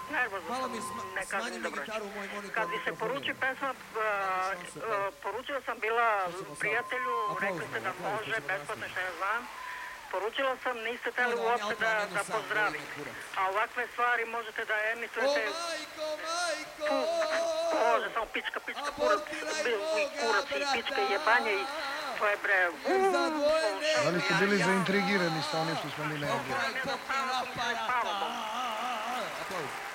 Nervozno sam, ne kažem dobro. Kad bi se poruči pesma, poručila sam bila prijatelju, rekli ste da može, besplatno što ja znam. Poručila sam, niste teli uopšte da pozdravite. A ovakve stvari možete da emitujete... O majko! Može, samo pička, kurac i pička i jebanje i to je bre... Da li ste bili zaintrigirani sa onim što smo mi najavljali? Aplauz.